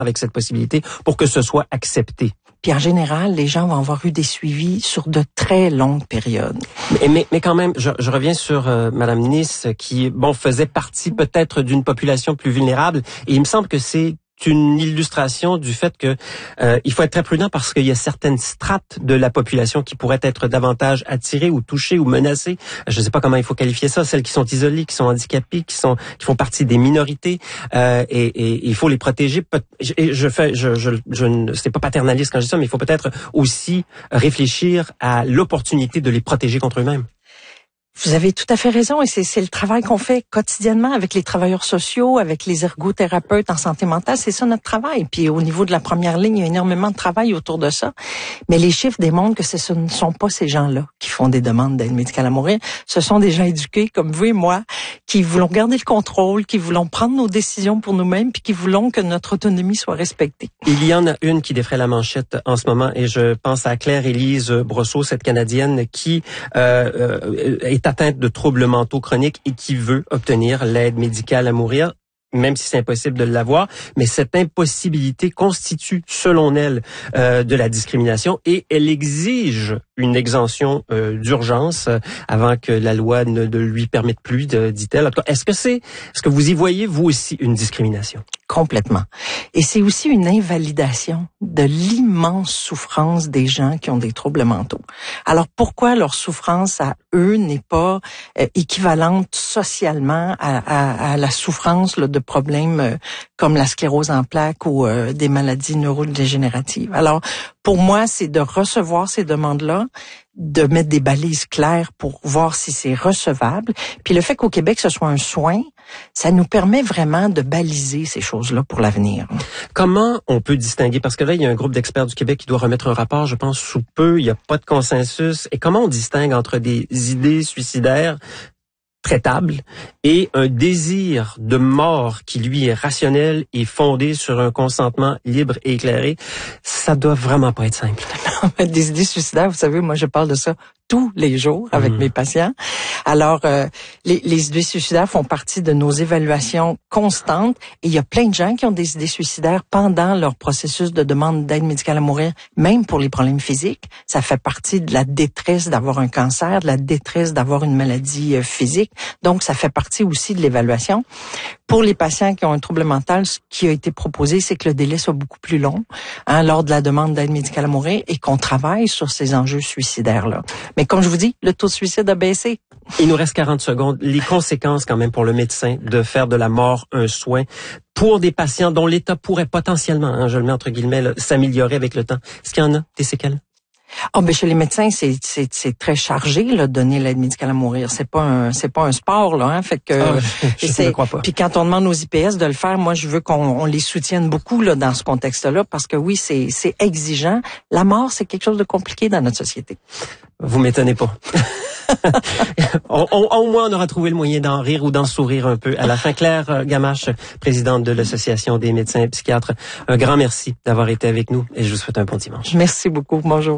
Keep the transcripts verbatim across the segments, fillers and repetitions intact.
avec cette possibilité pour que ce soit accepté? Puis en général, les gens vont avoir eu des suivis sur de très longues périodes. Mais, mais, mais quand même, je, je reviens sur euh, Madame Nice, qui bon faisait partie peut-être d'une population plus vulnérable, et il me semble que c'est une illustration du fait que euh, il faut être très prudent parce qu'il y a certaines strates de la population qui pourraient être davantage attirées ou touchées ou menacées. Je ne sais pas comment il faut qualifier ça, celles qui sont isolées, qui sont handicapées, qui sont qui font partie des minorités, euh, et, et, et il faut les protéger. Et je fais, je, je, je ne, c'est pas paternaliste quand je dis ça, mais il faut peut-être aussi réfléchir à l'opportunité de les protéger contre eux-mêmes. Vous avez tout à fait raison, et c'est, c'est le travail qu'on fait quotidiennement avec les travailleurs sociaux, avec les ergothérapeutes en santé mentale. C'est ça notre travail. Puis au niveau de la première ligne, il y a énormément de travail autour de ça. Mais les chiffres démontrent que ce ne sont pas ces gens-là qui font des demandes d'aide médicale à mourir. Ce sont des gens éduqués comme vous et moi, qui voulons garder le contrôle, qui voulons prendre nos décisions pour nous-mêmes, puis qui voulons que notre autonomie soit respectée. Il y en a une qui défraie la manchette en ce moment, et je pense à Claire-Élise Brosseau, cette Canadienne qui euh, euh, est atteinte de troubles mentaux chroniques et qui veut obtenir l'aide médicale à mourir, même si c'est impossible de l'avoir. Mais cette impossibilité constitue, selon elle, euh, de la discrimination, et elle exige une exemption euh, d'urgence euh, avant que la loi ne, ne lui permette plus, de, dit-elle. En tout cas, est-ce que c'est, est-ce que vous y voyez, vous aussi, une discrimination? Complètement. Et c'est aussi une invalidation de l'immense souffrance des gens qui ont des troubles mentaux. Alors pourquoi leur souffrance à eux n'est pas euh, équivalente socialement à, à, à la souffrance là, de problèmes euh, comme la sclérose en plaques ou euh, des maladies neurodégénératives? Alors pour moi, c'est de recevoir ces demandes-là, de mettre des balises claires pour voir si c'est recevable. Puis le fait qu'au Québec, ce soit un soin, ça nous permet vraiment de baliser ces choses-là pour l'avenir. Comment on peut distinguer? Parce que là, il y a un groupe d'experts du Québec qui doit remettre un rapport, je pense, sous peu. Il n'y a pas de consensus. Et comment on distingue entre des idées suicidaires traitable et un désir de mort qui, lui, est rationnel et fondé sur un consentement libre et éclairé? Ça doit vraiment pas être simple. Des idées suicidaires, vous savez, moi, je parle de ça tous les jours avec mmh. mes patients. Alors, euh, les, les idées suicidaires font partie de nos évaluations constantes, et il y a plein de gens qui ont des idées suicidaires pendant leur processus de demande d'aide médicale à mourir, même pour les problèmes physiques. Ça fait partie de la détresse d'avoir un cancer, de la détresse d'avoir une maladie euh, physique. Donc, ça fait partie aussi de l'évaluation. Pour les patients qui ont un trouble mental, ce qui a été proposé, c'est que le délai soit beaucoup plus long hein, lors de la demande d'aide médicale à mourir, et qu'on travaille sur ces enjeux suicidaires-là. Mais comme je vous dis, le taux de suicide a baissé. Il nous reste quarante secondes. Les conséquences quand même pour le médecin de faire de la mort un soin pour des patients dont l'état pourrait potentiellement, hein, je le mets entre guillemets, là, s'améliorer avec le temps. Est-ce qu'il y en a des séquelles? Oh, ben chez les médecins, c'est c'est c'est très chargé là, de donner l'aide médicale à mourir. C'est pas un c'est pas un sport là, hein. Fait que ah, je, je ne crois pas. Puis quand on demande aux I P S de le faire, moi je veux qu'on on les soutienne beaucoup là dans ce contexte-là, parce que oui, c'est c'est exigeant. La mort, c'est quelque chose de compliqué dans notre société. Vous m'étonnez pas. on, on, au moins, on aura trouvé le moyen d'en rire ou d'en sourire un peu. À la fin, Claire Gamache, présidente de l'Association des médecins et psychiatres, un grand merci d'avoir été avec nous, et je vous souhaite un bon dimanche. Merci beaucoup. Bonjour.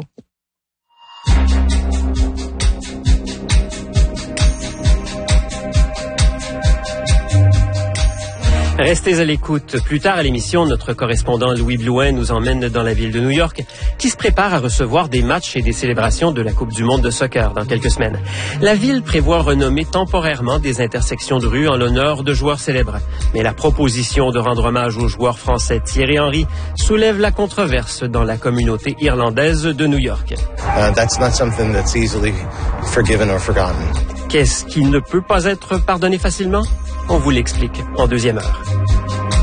Restez à l'écoute. Plus tard à l'émission, notre correspondant Louis Blouin nous emmène dans la ville de New York, qui se prépare à recevoir des matchs et des célébrations de la Coupe du monde de soccer dans quelques semaines. La ville prévoit renommer temporairement des intersections de rue en l'honneur de joueurs célèbres. Mais la proposition de rendre hommage au joueur français Thierry Henry soulève la controverse dans la communauté irlandaise de New York. Uh, that's not something that's easily forgiven or forgotten. Qu'est-ce qui ne peut pas être pardonné facilement? On vous l'explique en deuxième heure.